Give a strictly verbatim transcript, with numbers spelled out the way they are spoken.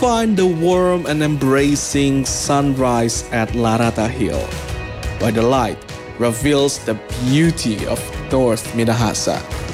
find the warm and embracing sunrise at Larata Hill, where the light reveals the beauty of North Minahasa.